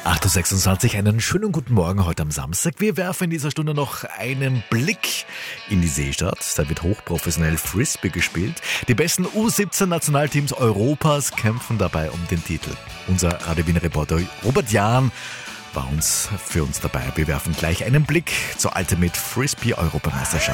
8.26 Uhr, einen schönen guten Morgen heute am Samstag. Wir werfen in dieser Stunde noch einen Blick in die Seestadt. Da wird hochprofessionell Frisbee gespielt. Die besten U17-Nationalteams Europas kämpfen dabei um den Titel. Unser Radio Wiener Reporter Robert Jahn war für uns dabei. Wir werfen gleich einen Blick zur Ultimate Frisbee Europameisterschaft.